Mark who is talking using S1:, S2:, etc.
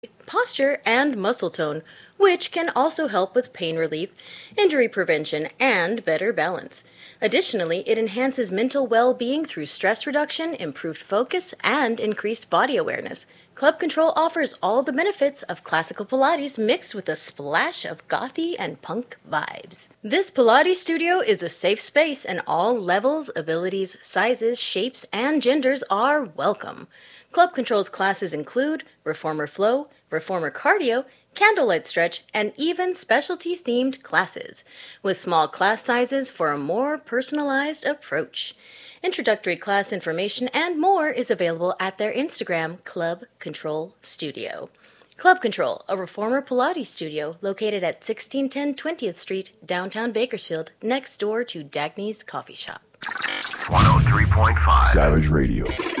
S1: posture, and muscle tone, which can also help with pain relief, injury prevention, and better balance. Additionally, it enhances mental well-being through stress reduction, improved focus, and increased body awareness. Club Control offers all the benefits of classical Pilates mixed with a splash of gothy and punk vibes. This Pilates studio is a safe space and all levels, abilities, sizes, shapes, and genders are welcome. Club Control's classes include Reformer Flow, Reformer Cardio, Candlelight Stretch, and even specialty-themed classes, with small class sizes for a more personalized approach. Introductory class information and more is available at their Instagram, Club Control Studio. Club Control, a Reformer Pilates studio located at 1610 20th Street, downtown Bakersfield, next door to Dagny's Coffee Shop.
S2: 103.5
S3: Savage Radio.